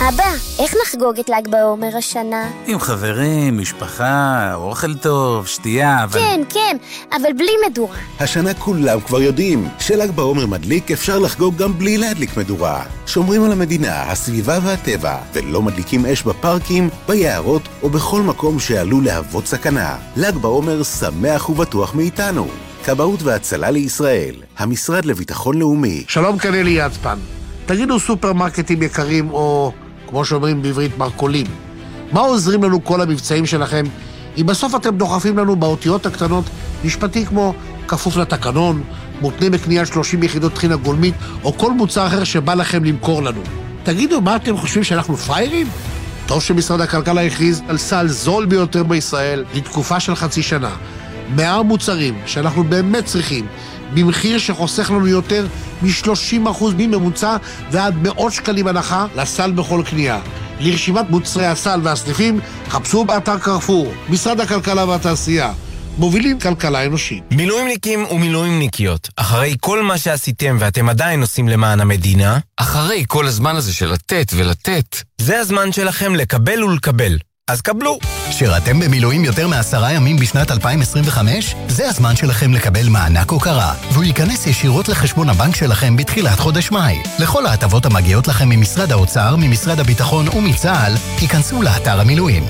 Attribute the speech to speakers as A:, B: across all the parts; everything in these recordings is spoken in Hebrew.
A: אבא, איך נחגוג את ל"ג בעומר השנה?
B: עם חברים, משפחה, אוכל טוב, שתייה, אבל...
A: כן, אבל בלי מדורה.
C: השנה כולם כבר יודעים של"ג בעומר מדליק אפשר לחגוג גם בלי להדליק מדורה. שומרים על המדינה, הסביבה והטבע, ולא מדליקים אש בפארקים, ביערות או בכל מקום שעלול להוות סכנה. ל"ג בעומר שמח ובטוח מאיתנו. כבאות והצלה לישראל, המשרד לביטחון לאומי.
D: שלום, כאן אלי יצפן. תגידו סופרמרקטים יקרים או, כמו שאומרים בעברית, מרקולים. מה עוזרים לנו כל המבצעים שלכם אם בסוף אתם דוחפים לנו באותיות הקטנות משפטי כמו כפוף לתקנון, מותנה בקנייה 30 יחידות טחינה גולמית או כל מוצר אחר שבא לכם למכור לנו? תגידו, מה אתם חושבים שאנחנו פיירים? טוב שמשרד הכלכלה הכריז על סל זול ביותר בישראל לתקופה של חצי שנה. 100 מוצרים שאנחנו באמת צריכים, במחיר שחוסך לנו יותר מ-30% מממוצע ועד מאות שקלים הנחה לסל בכל קנייה. לרשימת מוצרי הסל והסניפים, חפשו באתר קרפור, משרד הכלכלה והתעשייה. מובילים כלכלה אנושית.
E: מילואימניקים ומילואימניקיות, אחרי כל מה שעשיתם ואתם עדיין עושים למען המדינה,
F: אחרי כל הזמן הזה של לתת ולתת,
E: זה הזמן שלכם לקבל ולקבל. אז קבלו.
G: שירתם במילואים יותר מ10 ימים בשנת 2025? זה הזמן שלכם לקבל מענק הוקרה, והוא ייכנס ישירות לחשבון הבנק שלכם בתחילת חודש מאי. לכל ההטבות המגיעות לכם ממשרד האוצר, ממשרד הביטחון ומצה"ל, ייכנסו לאתר המילואים.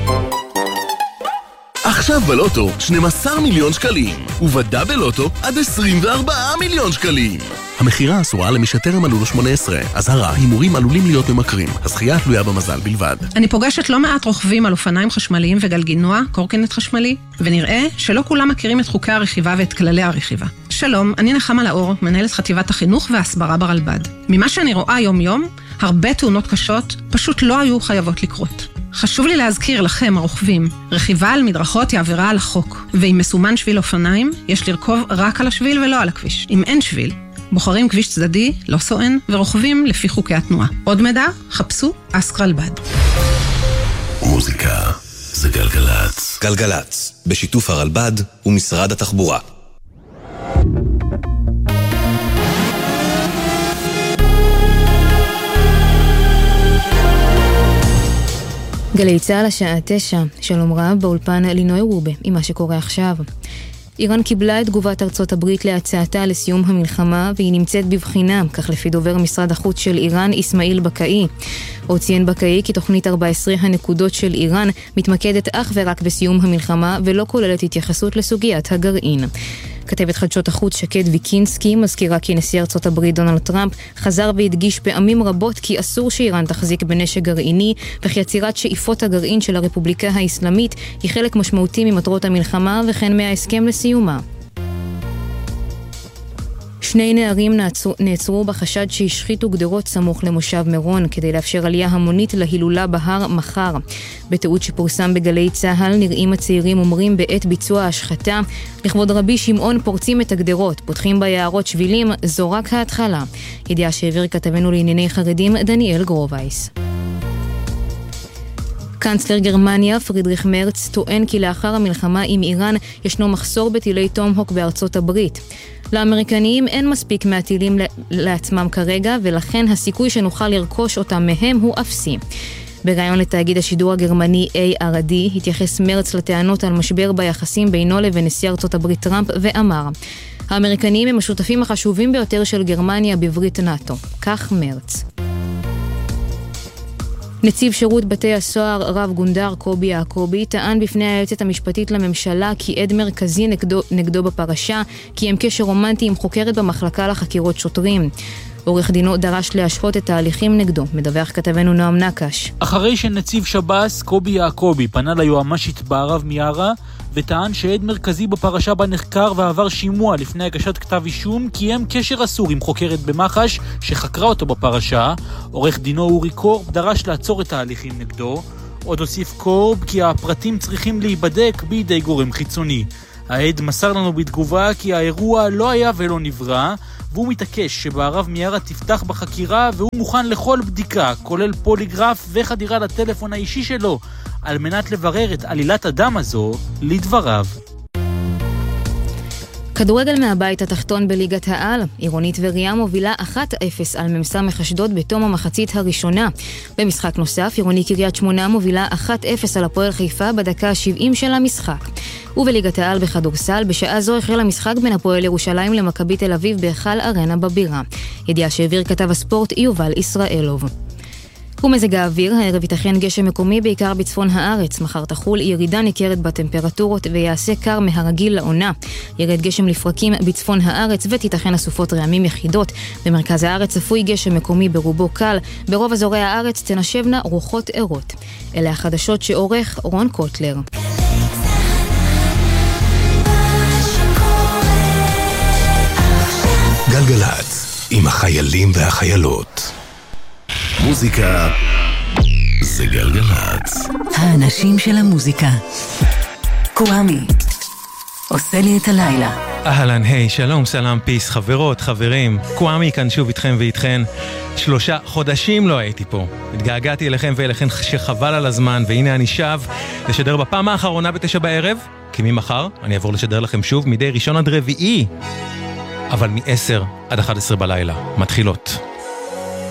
H: עכשיו בלוטו 12 מיליון שקלים, ובדאבל לוטו עד 24 מיליון שקלים. המחירה אסורה למי שטרם מלאו לו 18. אזהרה, הימורים עלולים להיות ממכרים. הזכייה תלויה במזל בלבד.
I: אני פוגשת לא מעט רוכבים על אופניים חשמליים וגלגינוע, קורקינט חשמלי, ונראה שלא כולם מכירים את חוקי הרכיבה ואת כללי הרכיבה. שלום, אני נחמה לאור, מנהלת חטיבת החינוך וההסברה ברלב"ד. ממה שאני רואה יום-יום, הרבה תאונות קשות פשוט לא היו חייבות לקרות. חשוב לי להזכיר לכם, הרוכבים, רכיבה על מדרכות היא עבירה על החוק, ואם מסומן שביל אופניים, יש לרכוב רק על השביל ולא על הכביש. אם אין שביל, בוחרים כביש צדדי, לא סואן, ורוכבים לפי חוקי התנועה. עוד מידע, חפשו אסק רלב"ד.
H: מוזיקה זה גלגלץ.
J: גלגלץ, בשיתוף הרלב"ד ומשרד התחבורה.
K: גלי צהל השעה 9, שלום רב באולפן לינוי רובה עם מה שקורה עכשיו. איראן קיבלה את תגובת ארצות הברית להצעתה לסיום המלחמה והיא נמצאת בבחינה, כך לפי דובר משרד החוץ של איראן איסמאעיל בקאי. הוא ציין בקאי כי תוכנית 14 הנקודות של איראן מתמקדת אך ורק בסיום המלחמה ולא כוללת התייחסות לסוגיית הגרעין. כתבת חדשות החוץ שקד ויקינסקי מזכירה כי נשיא ארצות הברית דונלד טראמפ חזר והדגיש פעמים רבות כי אסור שאיראן תחזיק בנשק גרעיני וכי יצירת שאיפות הגרעין של הרפובליקה האסלאמית היא חלק משמעותי ממטרות המלחמה וכן מההסכם לסיומה. 2 נערים נעצרו בחשד שהשחיתו גדרות סמוך למושב מירון כדי לאפשר עלייה המונית להילולה בהר מחר. בתיעוד שפורסם בגלי צהל נראים הצעירים אומרים בעת ביצוע ההשחתה לכבוד רבי שמעון פורצים את הגדרות, פותחים ביערות שבילים, זו רק ההתחלה. ידיעה שהעביר כתבנו לענייני חרדים דניאל גרובייס. קנצלר גרמניה פרידריך מרץ טוען כי לאחר המלחמה עם איראן ישנו מחסור בטילי טומהוק בארצות הברית. לאמריקניים אין מספיק מהטילים לעצמם כרגע ולכן הסיכוי שנוכל לרכוש אותם מהם הוא אפסי. בראיון לתאגיד השידור הגרמני ARD התייחס מרץ לטענות על משבר ביחסים בינו לבין נשיא ארצות הברית טראמפ ואמר האמריקניים הם השותפים החשובים ביותר של גרמניה בברית נאטו. כך מרץ. נציב שירות בתי הסוהר רב גונדר קובי יעקובי טען בפני היועצת המשפטית לממשלה כי עד מרכזי נגדו בפרשה קיים קשר רומנטי עם חוקרת במחלקה לחקירות שוטרים. עורך דינו דרש להשהות את ההליכים נגדו, מדווח כתבנו נועם נקש.
L: אחרי שנציב שב"ס קובי יעקובי פנה ליועמ"שית בערב מיארה וטען שעד מרכזי בפרשה בה נחקר ועבר שימוע לפני הגשת כתב אישום קיים קשר אסור עם חוקרת במח"ש שחקרה אותו בפרשה, עורך דינו אורי קורב דרש לעצור את ההליכים נגדו. עוד הוסיף קורב כי הפרטים צריכים להיבדק בידי גורם חיצוני. העד מסר לנו בתגובה כי האירוע לא היה ולא נברא, והוא מתעקש שבערב מיארה תפתח בחקירה והוא מוכן לכל בדיקה, כולל פוליגרף וחדירה לטלפון האישי שלו, על מנת לברר את עלילת הדם הזו לדבריו.
K: כדורגל מהבית התחתון בליגת העל, עירונית וריה מובילה 1-0 על ממסע אשדוד בתום המחצית הראשונה. במשחק נוסף, עירוני קריית שמונה מובילה 1-0 על הפועל חיפה בדקה ה-70 של המשחק. ובליגת העל בכדורסל, בשעה זו החל המשחק בין הפועל ירושלים למכבי תל אביב בהיכל ארנה בבירה. ידיעה שהעביר כתב הספורט יובל ישראלוב. ומזג האוויר, הערב ייתכן גשם מקומי בעיקר בצפון הארץ, מחר תחול ירידה ניכרת בטמפרטורות ויעשה קר מהרגיל לעונה. ירד גשם לפרקים בצפון הארץ ותיתכן אסופות רעמים יחידות. במרכז הארץ צפוי גשם מקומי ברובו קל, ברוב אזורי הארץ תנשבנה רוחות ערות. אלה החדשות שעורך רון קוטלר.
M: גלגלת, עם החיילים והחיילות. מוזיקה זה גלגלת.
N: האנשים של המוזיקה. קוואמי עושה לי את הלילה.
E: אהלן, היי, שלום, סלם, פיס, חברות, חברים. קוואמי כאן שוב איתכם ואיתכן. 3 חודשים לא הייתי פה. התגעגעתי אליכם ואליכן שחבל על הזמן, והנה אני שב לשדר בפעם האחרונה ב9 בערב, כי ממחר אני אעבור לשדר לכם שוב מדי ראשון עד רביעי, אבל מ10 עד 11 בלילה. מתחילות.